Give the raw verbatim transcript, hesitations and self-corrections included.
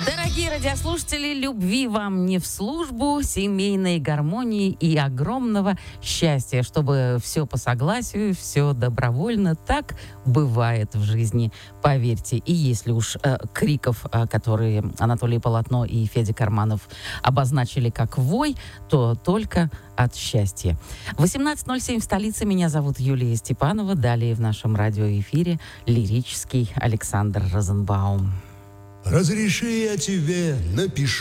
Дорогие радиослушатели, любви вам не в службу, семейной гармонии и огромного счастья, чтобы все по согласию, все добровольно. Так бывает в жизни, поверьте. И если уж э, криков, э, которые Анатолий Полотно и Федя Карманов обозначили как вой, то только от счастья. восемнадцать ноль семь в столице. Меня зовут Юлия Степанова. Далее в нашем радиоэфире лирический Александр Розенбаум. Разреши, я тебе напишу.